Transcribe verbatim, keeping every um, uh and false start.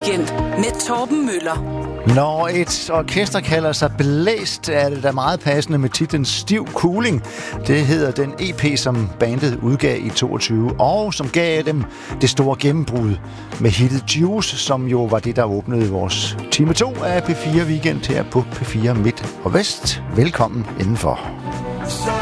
Weekend med Torben Møller. Når et orkester kalder sig Blæst, er det da meget passende med titlen Stiv Kuling. Det hedder den E P, som bandet udgav i toogtyve, og som gav dem det store gennembrud med hittet Juice, som jo var det, der åbnede vores time to af P fire Weekend her på P fire Midt og Vest. Velkommen indenfor.